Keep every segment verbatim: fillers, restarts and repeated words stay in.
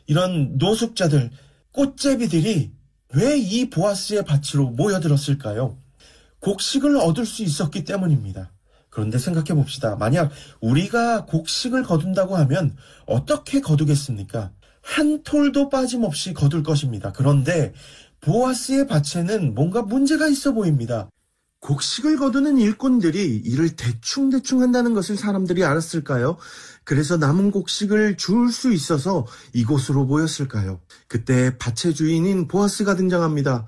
이런 노숙자들, 꽃제비들이 왜 이 보아스의 밭으로 모여들었을까요? 곡식을 얻을 수 있었기 때문입니다. 그런데 생각해 봅시다. 만약 우리가 곡식을 거둔다고 하면 어떻게 거두겠습니까? 한 톨도 빠짐없이 거둘 것입니다. 그런데 보아스의 밭에는 뭔가 문제가 있어 보입니다. 곡식을 거두는 일꾼들이 일을 대충대충 한다는 것을 사람들이 알았을까요? 그래서 남은 곡식을 줄 수 있어서 이곳으로 모였을까요? 그때 밭의 주인인 보아스가 등장합니다.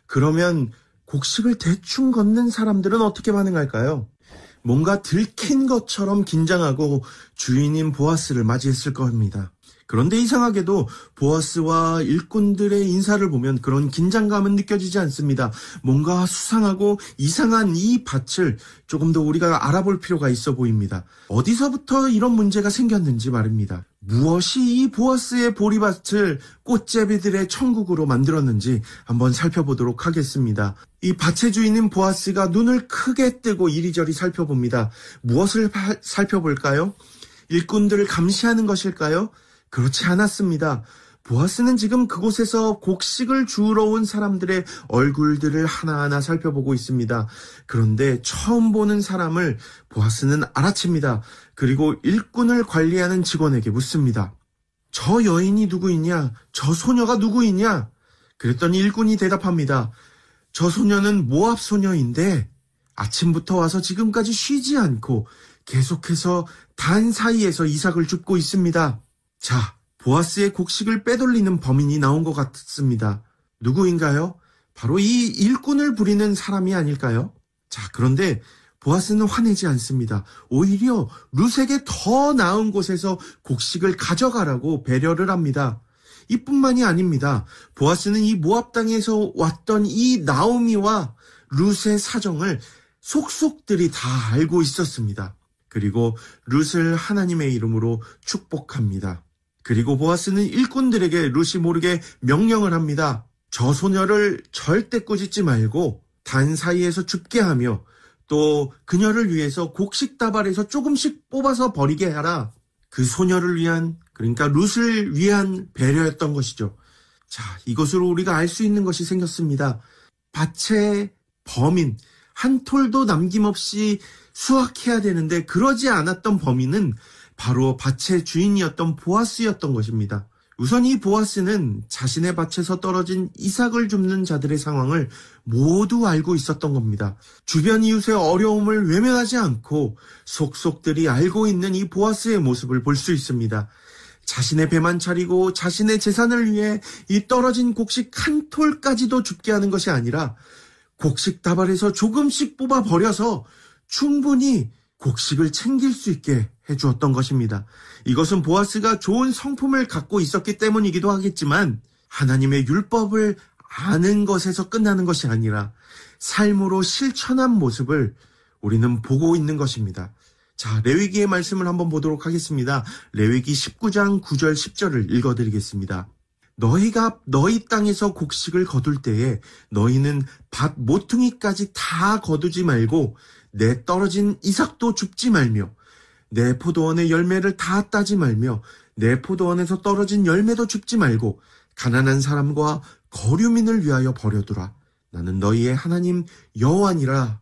그러면 곡식을 대충 걷는 사람들은 어떻게 반응할까요? 뭔가 들킨 것처럼 긴장하고 주인인 보아스를 맞이했을 겁니다. 그런데 이상하게도 보아스와 일꾼들의 인사를 보면 그런 긴장감은 느껴지지 않습니다. 뭔가 수상하고 이상한 이 밭을 조금 더 우리가 알아볼 필요가 있어 보입니다. 어디서부터 이런 문제가 생겼는지 말입니다. 무엇이 이 보아스의 보리밭을 꽃제비들의 천국으로 만들었는지 한번 살펴보도록 하겠습니다. 이 밭의 주인인 보아스가 눈을 크게 뜨고 이리저리 살펴봅니다. 무엇을 바, 살펴볼까요? 일꾼들을 감시하는 것일까요? 그렇지 않았습니다. 보아스는 지금 그곳에서 곡식을 주우러 온 사람들의 얼굴들을 하나하나 살펴보고 있습니다. 그런데 처음 보는 사람을 보아스는 알아챕니다. 그리고 일꾼을 관리하는 직원에게 묻습니다. 저 여인이 누구이냐? 저 소녀가 누구이냐? 그랬더니 일꾼이 대답합니다. 저 소녀는 모압 소녀인데 아침부터 와서 지금까지 쉬지 않고 계속해서 단 사이에서 이삭을 줍고 있습니다. 자, 보아스의 곡식을 빼돌리는 범인이 나온 것 같습니다. 누구인가요? 바로 이 일꾼을 부리는 사람이 아닐까요? 자, 그런데 보아스는 화내지 않습니다. 오히려 룻에게 더 나은 곳에서 곡식을 가져가라고 배려를 합니다. 이뿐만이 아닙니다. 보아스는 이 모압 땅에서 왔던 이 나오미와 룻의 사정을 속속들이 다 알고 있었습니다. 그리고 룻을 하나님의 이름으로 축복합니다. 그리고 보아스는 일꾼들에게 룻이 모르게 명령을 합니다. 저 소녀를 절대 꾸짖지 말고 단 사이에서 줍게 하며 또 그녀를 위해서 곡식 다발에서 조금씩 뽑아서 버리게 하라. 그 소녀를 위한, 그러니까 룻을 위한 배려였던 것이죠. 자, 이것으로 우리가 알 수 있는 것이 생겼습니다. 밭의 범인, 한 톨도 남김없이 수확해야 되는데 그러지 않았던 범인은 바로 밭의 주인이었던 보아스였던 것입니다. 우선 이 보아스는 자신의 밭에서 떨어진 이삭을 줍는 자들의 상황을 모두 알고 있었던 겁니다. 주변 이웃의 어려움을 외면하지 않고 속속들이 알고 있는 이 보아스의 모습을 볼 수 있습니다. 자신의 배만 차리고 자신의 재산을 위해 이 떨어진 곡식 한 톨까지도 줍게 하는 것이 아니라 곡식 다발에서 조금씩 뽑아 버려서 충분히 곡식을 챙길 수 있게 해주었던 것입니다. 이것은 보아스가 좋은 성품을 갖고 있었기 때문이기도 하겠지만 하나님의 율법을 아는 것에서 끝나는 것이 아니라 삶으로 실천한 모습을 우리는 보고 있는 것입니다. 자, 레위기의 말씀을 한번 보도록 하겠습니다. 레위기 십구 장 구 절 십 절을 읽어드리겠습니다. 너희가 너희 땅에서 곡식을 거둘 때에 너희는 밭 모퉁이까지 다 거두지 말고 내 떨어진 이삭도 줍지 말며 내 포도원의 열매를 다 따지 말며 내 포도원에서 떨어진 열매도 줍지 말고 가난한 사람과 거류민을 위하여 버려두라. 나는 너희의 하나님 여호와니라.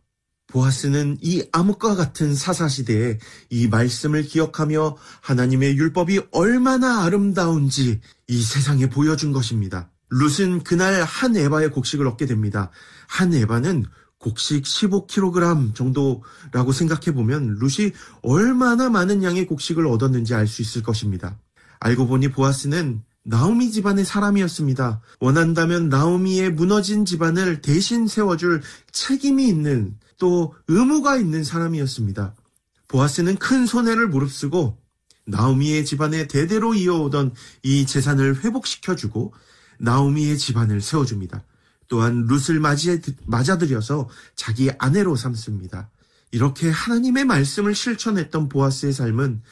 보아스는 이 암흑과 같은 사사시대에 이 말씀을 기억하며 하나님의 율법이 얼마나 아름다운지 이 세상에 보여준 것입니다. 룻은 그날 한 에바의 곡식을 얻게 됩니다. 한 에바는 곡식 십오 킬로그램 정도라고 생각해보면 룻이 얼마나 많은 양의 곡식을 얻었는지 알 수 있을 것입니다. 알고 보니 보아스는 나오미 집안의 사람이었습니다. 원한다면 나오미의 무너진 집안을 대신 세워줄 책임이 있는 또 의무가 있는 사람이었습니다. 보아스는 큰 손해를 무릅쓰고 나오미의 집안에 대대로 이어오던 이 재산을 회복시켜주고 나오미의 집안을 세워줍니다. 또한 룻을 맞이해, 맞아들여서 자기 아내로 삼습니다. 이렇게 하나님의 말씀을 실천했던 보아스의 삶은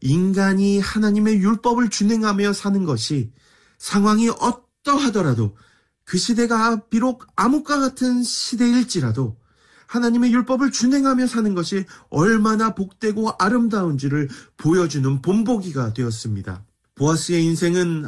인간이 하나님의 율법을 준행하며 사는 것이 상황이 어떠하더라도 그 시대가 비록 암흑과 같은 시대일지라도 하나님의 율법을 준행하며 사는 것이 얼마나 복되고 아름다운지를 보여주는 본보기가 되었습니다. 보아스의 인생은